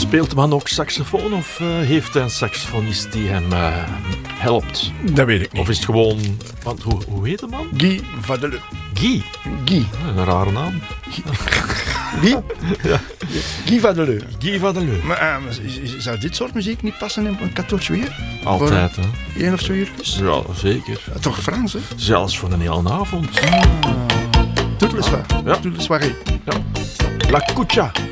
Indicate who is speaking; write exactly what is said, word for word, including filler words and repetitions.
Speaker 1: Speelt de man ook saxofoon of uh, heeft hij een saxofonist die hem uh, helpt?
Speaker 2: Dat weet ik niet.
Speaker 1: Of is het gewoon... Want, hoe, hoe heet de man?
Speaker 2: Guy Vadeleu.
Speaker 1: Guy?
Speaker 2: Guy.
Speaker 1: Een rare naam.
Speaker 2: Wie?
Speaker 1: Ja.
Speaker 2: Guy Vadeleu.
Speaker 1: Guy Vadeleu.
Speaker 2: Maar uh, zou dit soort muziek niet passen in een katoortje weer?
Speaker 1: Altijd, hè?
Speaker 2: Eén of twee uurtjes?
Speaker 1: Ja, zeker.
Speaker 2: Ja, toch Frans, hè?
Speaker 1: Zelfs voor een hele avond.
Speaker 2: Ah. Tout le soir.
Speaker 1: Ja.
Speaker 2: Toute la soirée.
Speaker 1: Ja. La Cuccia.